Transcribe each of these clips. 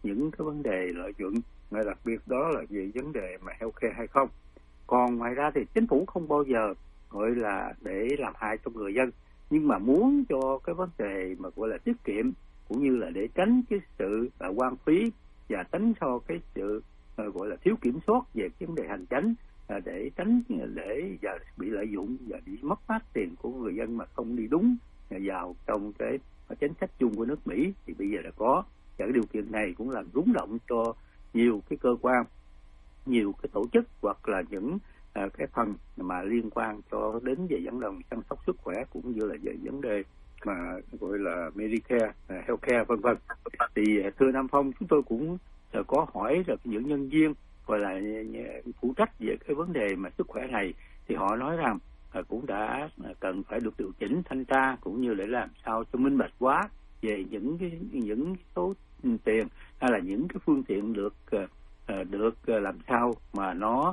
những cái vấn đề lợi nhuận, đặc biệt đó là về vấn đề mà healthcare hay không. Còn ngoài ra thì chính phủ không bao giờ gọi là để làm hại cho người dân, nhưng mà muốn cho cái vấn đề mà gọi là tiết kiệm, cũng như là để tránh cái sự hoang phí và tránh cho cái sự gọi là thiếu kiểm soát về vấn đề hành chính, để tránh để và bị lợi dụng và bị mất mát tiền của người dân mà không đi đúng vào trong cái chính sách chung của nước Mỹ, thì bây giờ đã có. Và cái điều kiện này cũng làm rúng động cho nhiều cái cơ quan, nhiều cái tổ chức hoặc là những cái phần mà liên quan cho đến về vấn đề chăm sóc sức khỏe, cũng như là về vấn đề mà gọi là Medicare, Healthcare vân vân. Thì thưa Nam Phong, chúng tôi cũng có hỏi được những nhân viên gọi là phụ trách về cái vấn đề mà sức khỏe này, thì họ nói rằng cũng đã cần phải được điều chỉnh thanh tra, cũng như để làm sao cho minh bạch quá về những số tiền hay là những cái phương tiện được làm sao mà nó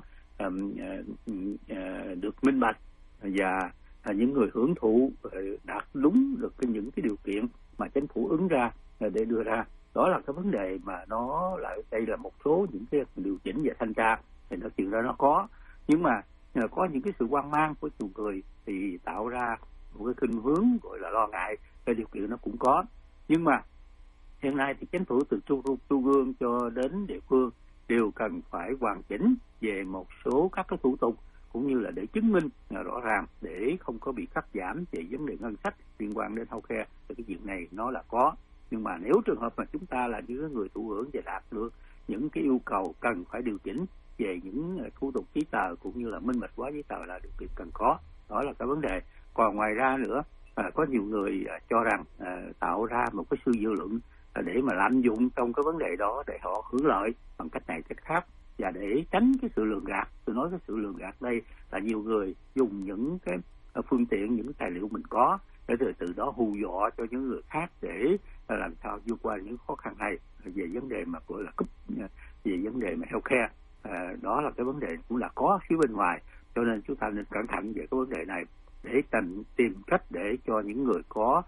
được minh bạch, và những người hưởng thụ đạt đúng được những cái điều kiện mà chính phủ ứng ra để đưa ra. Đó là cái vấn đề mà nó lại đây là một số những cái điều chỉnh về thanh tra, thì nó chuyện đó nó có, nhưng mà có những cái sự hoang mang của nhiều người thì tạo ra một cái khuynh hướng gọi là lo ngại. Cái điều kiện nó cũng có, nhưng mà hiện nay thì chính phủ từ trung ương cho đến địa phương đều cần phải hoàn chỉnh về một số các cái thủ tục, cũng như là để chứng minh rõ ràng để không có bị cắt giảm về vấn đề ngân sách liên quan đến healthcare. Thì cái chuyện này nó là có, nhưng mà nếu trường hợp mà chúng ta là những người thụ hưởng và đạt được những cái yêu cầu cần phải điều chỉnh về những thủ tục giấy tờ, cũng như là minh bạch hóa giấy tờ, là điều kiện cần có. Đó là cái vấn đề. Còn ngoài ra nữa, có nhiều người cho rằng tạo ra một cái sự dư luận để mà lạm dụng trong cái vấn đề đó để họ hưởng lợi bằng cách này cách khác, và để tránh cái sự lường gạt. Tôi nói cái sự lường gạt đây là nhiều người dùng những cái phương tiện, những tài liệu mình có để từ đó hù dọa cho những người khác để làm sao vượt qua những khó khăn này về vấn đề mà gọi là cúp, về vấn đề mà healthcare. Đó là cái vấn đề cũng là có phía bên ngoài, cho nên chúng ta nên cẩn thận về cái vấn đề này để tìm cách để cho những người có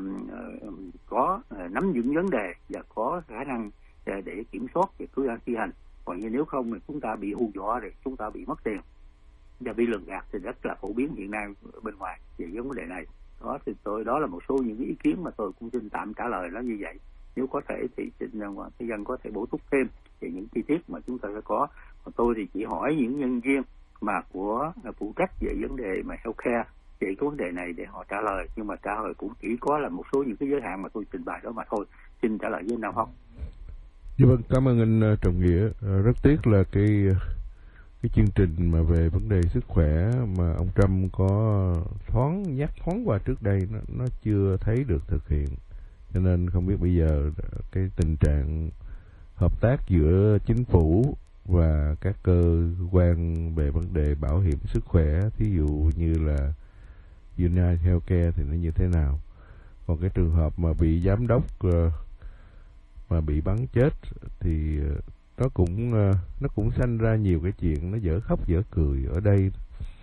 nắm vững vấn đề và có khả năng để kiểm soát về cứ thi hành. Còn như nếu không thì chúng ta bị hù dọa, thì chúng ta bị mất tiền và bị lường gạt thì rất là phổ biến hiện nay bên ngoài về vấn đề này. Đó thì đó là một số những cái ý kiến mà tôi cũng xin tạm trả lời nó như vậy. Nếu có thể thì xin Thế Dân có thể bổ túc thêm về những chi tiết mà chúng ta sẽ có. Còn tôi thì chỉ hỏi những nhân viên mà của phụ trách về vấn đề mà healthcare về cái vấn đề này để họ trả lời, nhưng mà trả lời cũng chỉ có là một số những cái giới hạn mà tôi trình bày đó mà thôi. Xin trả lời với Nam Phong. Dạ vâng, cảm ơn anh Trọng Nghĩa. Rất tiếc là cái chương trình mà về vấn đề sức khỏe mà ông Trump có nhắc thoáng qua trước đây nó chưa thấy được thực hiện, cho nên không biết bây giờ cái tình trạng hợp tác giữa chính phủ và các cơ quan về vấn đề bảo hiểm sức khỏe, thí dụ như là United Healthcare, thì nó như thế nào. Còn cái trường hợp mà bị giám đốc mà bị bắn chết thì nó cũng sanh ra nhiều cái chuyện nó dở khóc dở cười ở đây.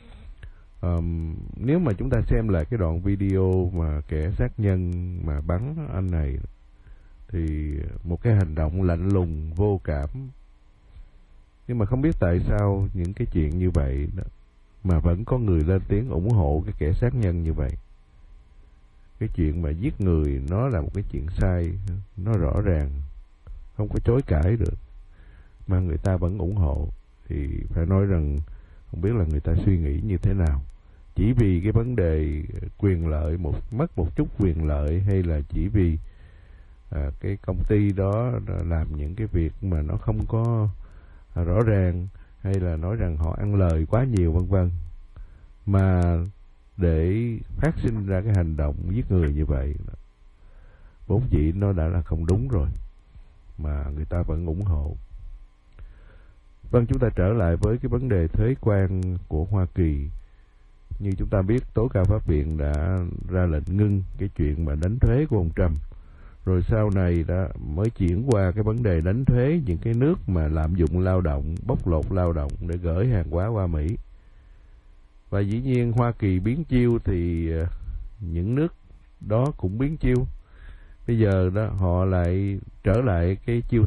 Nếu mà chúng ta xem lại cái đoạn video mà kẻ sát nhân mà bắn anh này, thì một cái hành động lạnh lùng vô cảm, nhưng mà không biết tại sao những cái chuyện như vậy đó, mà vẫn có người lên tiếng ủng hộ cái kẻ sát nhân như vậy. Cái chuyện mà giết người nó là một cái chuyện sai, nó rõ ràng, không có chối cãi được, mà người ta vẫn ủng hộ. Thì phải nói rằng không biết là người ta suy nghĩ như thế nào. Chỉ vì cái vấn đề quyền lợi, mất một chút quyền lợi, hay là chỉ vì cái công ty đó làm những cái việc mà nó không có rõ ràng, hay là nói rằng họ ăn lời quá nhiều vân vân, mà để phát sinh ra cái hành động giết người như vậy, vốn dĩ nó đã là không đúng rồi, mà người ta vẫn ủng hộ. Vâng, chúng ta trở lại với cái vấn đề thuế quan của Hoa Kỳ. Như chúng ta biết, tối cao pháp viện đã ra lệnh ngưng cái chuyện mà đánh thuế của ông Trump. Rồi sau này đã mới chuyển qua cái vấn đề đánh thuế những cái nước mà lạm dụng lao động, bóc lột lao động để gửi hàng hóa qua Mỹ. Và dĩ nhiên Hoa Kỳ biến chiêu thì những nước đó cũng biến chiêu. Bây giờ đó họ lại trở lại cái chiêu